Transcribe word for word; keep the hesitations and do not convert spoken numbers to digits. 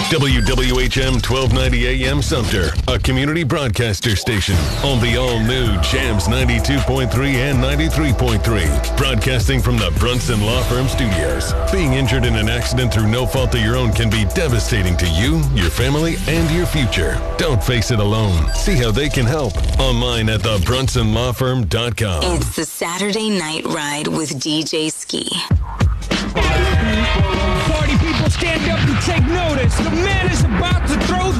W W H M twelve ninety A M Sumter, a community broadcaster station on the all-new Jams ninety-two point three and ninety-three point three. Broadcasting from the Brunson Law Firm Studios. Being injured in an accident through no fault of your own can be devastating to you, your family, and your future. Don't face it alone. See how they can help online at the brunson law firm dot com. It's the Saturday Night Ride with D J Ski. Party people, stand up and take notice. The man is about to throw